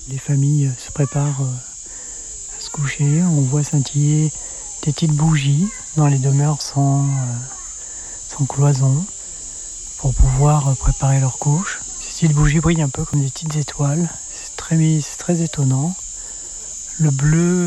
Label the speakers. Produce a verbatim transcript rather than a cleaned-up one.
Speaker 1: les familles se préparent à se coucher. On voit scintiller des petites bougies dans les demeures sans, sans cloison pour pouvoir préparer leur couche. Ces petites bougies brillent un peu comme des petites étoiles. C'est très, c'est très étonnant. Le bleu